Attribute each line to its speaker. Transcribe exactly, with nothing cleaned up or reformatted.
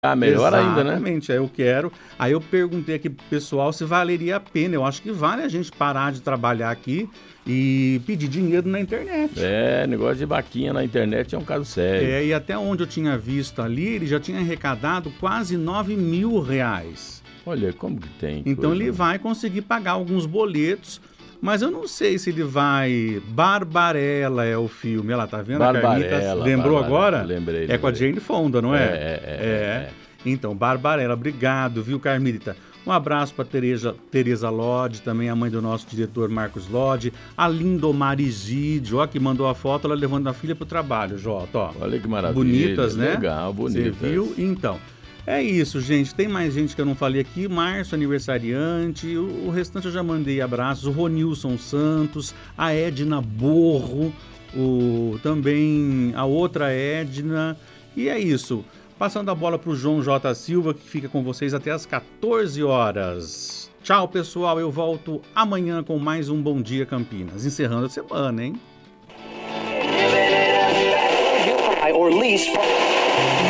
Speaker 1: Ah, melhor ainda, né?
Speaker 2: Exatamente, aí eu quero. Aí eu perguntei aqui pro pessoal se valeria a pena. Eu acho que vale a gente parar de trabalhar aqui e pedir dinheiro na internet.
Speaker 1: É, negócio de vaquinha na internet é um caso sério.
Speaker 2: É, e até onde eu tinha visto ali, ele já tinha arrecadado quase nove mil reais.
Speaker 1: Olha, como que tem
Speaker 2: Então
Speaker 1: coisa,
Speaker 2: ele
Speaker 1: né?
Speaker 2: vai conseguir pagar alguns boletos, mas eu não sei se ele vai... Barbarella é o filme, ela tá vendo?
Speaker 1: Barbarella,
Speaker 2: A Carmita lembrou
Speaker 1: Barbarella,
Speaker 2: agora?
Speaker 1: lembrei,
Speaker 2: É com a
Speaker 1: lembrei.
Speaker 2: Jane Fonda, não é?
Speaker 1: É, é, é, é, é.
Speaker 2: Então, Barbarella, obrigado, viu, Carmita? Um abraço para Tereza, Tereza Lodge, também a mãe do nosso diretor Marcos Lodge, a Lindomar Isidio, ó, que mandou a foto, ela levando a filha pro trabalho, Jota, ó.
Speaker 1: Olha que maravilha.
Speaker 2: Bonitas, né?
Speaker 1: Legal, bonitas.
Speaker 2: Você viu? Então, é isso, gente. Tem mais gente que eu não falei aqui. Márcio, aniversariante. O, o restante eu já mandei abraços. O Ronilson Santos, a Edna Borro, o, também a outra Edna. E é isso. Passando a bola pro João J. Silva, que fica com vocês até as quatorze horas. Tchau, pessoal. Eu volto amanhã com mais um Bom Dia Campinas. Encerrando a semana, hein?